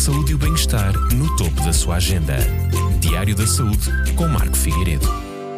saúde e o bem-estar no topo da sua agenda. Diário da Saúde, com Marco Figueiredo.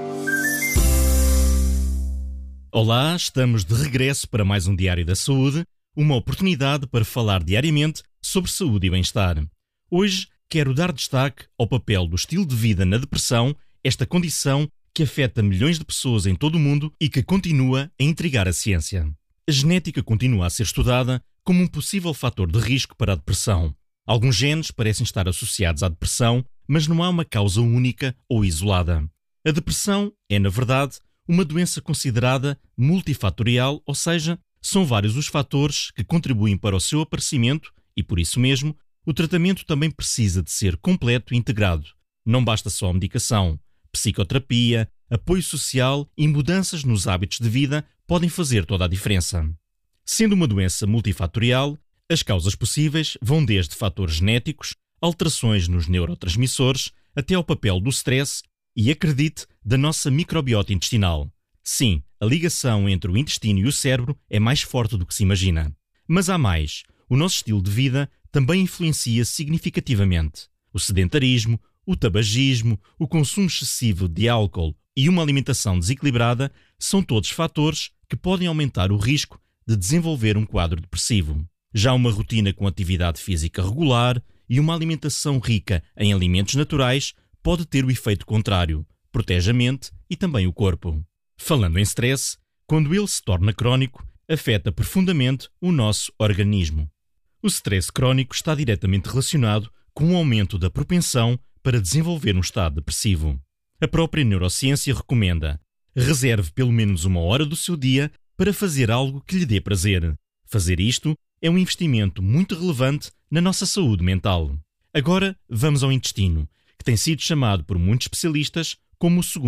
Olá, estamos de regresso para mais um Diário da Saúde, uma oportunidade para falar diariamente sobre saúde e bem-estar. Hoje quero dar destaque ao papel do estilo de vida na depressão, esta condição que afeta milhões de pessoas em todo o mundo e que continua a intrigar a ciência. A genética continua a ser estudada como um possível fator de risco para a depressão. Alguns genes parecem estar associados à depressão, mas não há uma causa única ou isolada. A depressão é, na verdade, uma doença considerada multifatorial, ou seja, são vários os fatores que contribuem para o seu aparecimento e, por isso mesmo, o tratamento também precisa de ser completo e integrado. Não basta só a medicação. Psicoterapia, apoio social e mudanças nos hábitos de vida podem fazer toda a diferença. Sendo uma doença multifatorial, as causas possíveis vão desde fatores genéticos, alterações nos neurotransmissores, até ao papel do stress e, acredite, da nossa microbiota intestinal. Sim, a ligação entre o intestino e o cérebro é mais forte do que se imagina. Mas há mais. O nosso estilo de vida também influencia significativamente. O sedentarismo, o tabagismo, o consumo excessivo de álcool e uma alimentação desequilibrada são todos fatores que podem aumentar o risco de desenvolver um quadro depressivo. Já uma rotina com atividade física regular e uma alimentação rica em alimentos naturais pode ter o efeito contrário, protege a mente e também o corpo. Falando em stress, quando ele se torna crónico, afeta profundamente o nosso organismo. O stress crónico está diretamente relacionado com o aumento da propensão para desenvolver um estado depressivo. A própria neurociência recomenda: reserve pelo menos 1 hora do seu dia para fazer algo que lhe dê prazer. Fazer isto é um investimento muito relevante na nossa saúde mental. Agora vamos ao intestino, que tem sido chamado por muitos especialistas como o segundo